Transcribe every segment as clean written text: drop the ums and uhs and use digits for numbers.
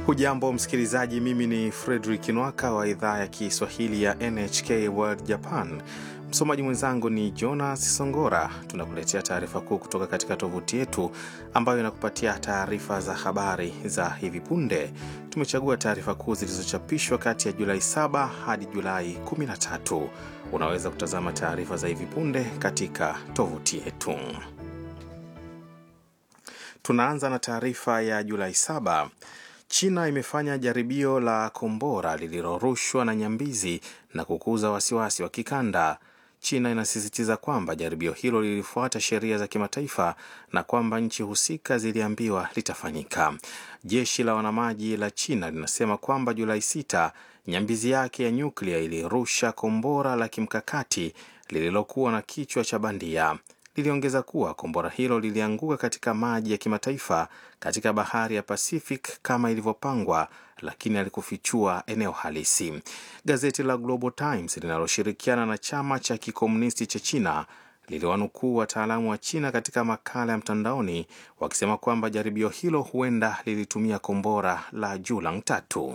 Hujambo msikilizaji, mimi ni Frederick Nwaka wa idhaa ya Kiswahili ya NHK World Japan. Msomaji mwenzangu ni Jonas Songora. Tunakuletea taarifa kuu kutoka katika tovuti yetu ambayo inakupatia taarifa za habari za hivi punde. Tumechagua taarifa kuu zilizochapishwa kati ya Julai 7 hadi Julai 13. Unaweza kutazama taarifa za hivi punde katika tovuti yetu. Tunaanza na taarifa ya Julai 7. China imefanya jaribio la kombora lililorushwa na nyambizi na kukuza wasiwasi wa kikanda. China inasisitiza kwamba jaribio hilo lilifuata sheria za kimataifa na kwamba nchi husika ziliambiwa litafanyika. Jeshi la wanamaji la China linasema kwamba Julai 6 nyambizi yake ya nyuklia ilirusha kombora la kimkakati lililokuwa na kichwa cha bandia. Liliongeza kuwa kombora hilo lilianguka katika maji ya kimataifa katika bahari ya Pacific kama ilivyopangwa, lakini alikufichua eneo halisi. Gazeti la Global Times linaloshirikiana na chama cha kikomunisti cha China liliwanukuu wataalamu wa China katika makala ya mtandaoni wakisema kwamba jaribio hilo huenda lilitumia kombora la Julang 3.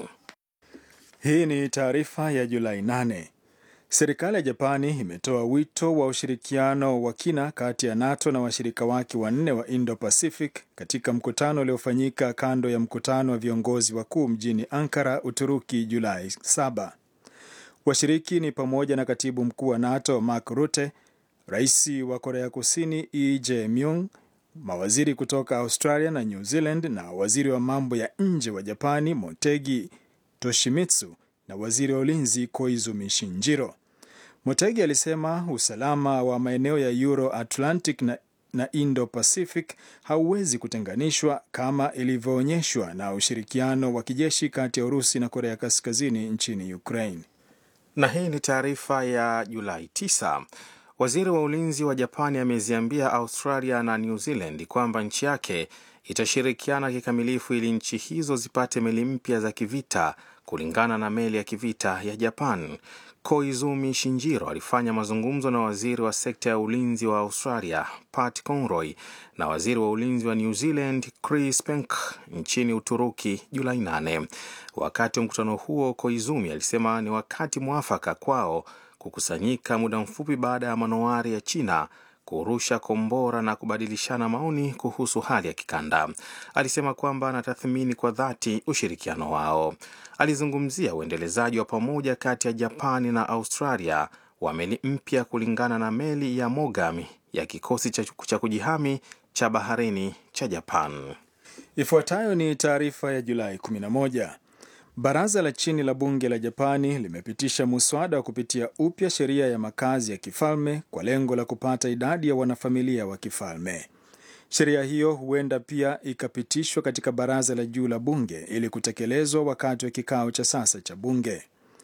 Hii ni taarifa ya Julai 8. Serikali ya Japani imetoa wito wa ushirikiano wa kina kati ya NATO na washirika wake wanne wa Indo-Pacific katika mkutano uliofanyika kando ya mkutano wa viongozi wakuu mjini Ankara, Uturuki, Julai 7. Washiriki ni pamoja na Katibu Mkuu wa NATO Mark Rutte, Rais wa Korea Kusini Lee Jae-myung, mawaziri kutoka Australia na New Zealand na waziri wa mambo ya nje wa Japani Motegi Toshimitsu na waziri wa ulinzi Koizumi Shinjiro. Motegi alisema usalama wa maeneo ya Euro-Atlantic na Indo-Pacific hauwezi kutenganishwa kama ilivyoonyeshwa na ushirikiano wa kijeshi kati ya Urusi na Korea Kaskazini nchini Ukraine. Na hii ni taarifa ya Julai 9. Waziri wa ulinzi wa Japani ameziambia Australia na New Zealand kwamba nchi yake itashirikiana kikamilifu ili nchi hizo zipate meli mpya za kivita kulingana na meli ya kivita ya Japan. Koizumi Shinjiro alifanya mazungumzo na waziri wa sekta ya ulinzi wa Australia Pat Conroy na waziri wa ulinzi wa New Zealand Chris Penk nchini Uturuki Julai 8. Wakati wa mkutano huo, Koizumi alisema ni wakati mwafaka kwao kukusanyika muda mfupi baada ya manowari ya China kurusha kombora na kubadilishana maoni kuhusu hali ya kikanda. Alisema kwamba anatathmini kwa dhati ushirikiano wao. Alizungumzia uendelezaji wa pamoja kati ya Japani na Australia wa meli mpya kulingana na meli ya Mogami ya kikosi cha kujihami cha baharini cha Japan. Ifuatayo ni taarifa ya Julai 11. Baraza la chini la bunge la Japani limepitisha muswada wa kupitia upya sheria ya makazi ya kifalme kwa lengo la kupata idadi ya wanafamilia wa kifalme. Sheria hiyo huenda pia ikapitishwa katika baraza la juu la bunge ili kutekelezwa wakati wa kikao cha sasa cha bunge.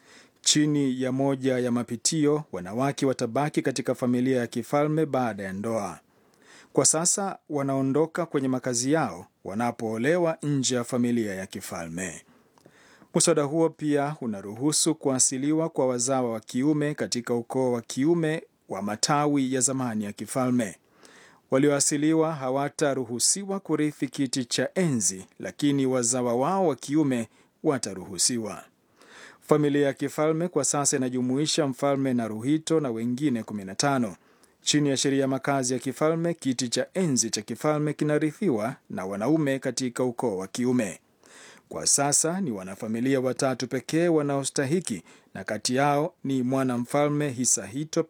Chini ya moja ya mapitio, wanawake watabaki katika familia ya kifalme baada ya ndoa. Kwa sasa wanaondoka kwenye makazi yao wanapoolewa nje ya familia ya kifalme. Muswada huo pia unaruhusu kuasiliwa kwa wazawa wa kiume katika ukoo wa kiume wa matawi ya zamani ya kifalme. Walioasiliwa hawataruhusiwa kurithi kiti cha enzi, lakini wazawa wao wa kiume wataruhusiwa. Familia ya kifalme kwa sasa inajumuisha mfalme Naruhito na wengine 15. Chini ya sheria ya makazi ya kifalme, kiti cha enzi cha kifalme kinarithiwa na wanaume katika ukoo wa kiume. Kwa sasa ni wanafamilia watatu pekee wanaostahiki, na kati yao ni mwanamfalme Hisahito